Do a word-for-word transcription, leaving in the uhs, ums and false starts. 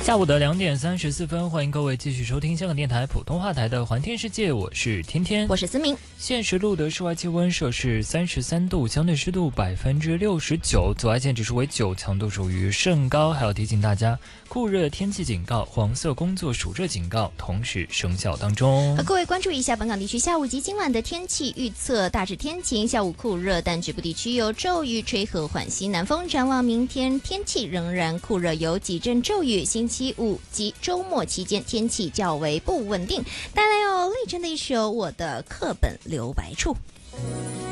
下午的两点三十四分，欢迎各位继续收听香港电台普通话台的环天世界，我是天天， 我是思明。 现时录的室外气温摄氏三十三度，相对湿度百分之六十九，紫外线指数为九，强度属于甚高。还要提醒大家，酷热天气警告、黄色工作暑热警告同时生效当中。 和各位关注一下本港地区下午及今晚的天气预测，大致天晴，下午酷热，但局部地区有骤雨，吹和缓西南风。展望明天天气仍然酷热，有几阵骤雨。星期五及周末期间天气较为不稳定。带来有丽珍的一首《我的课本留白处》。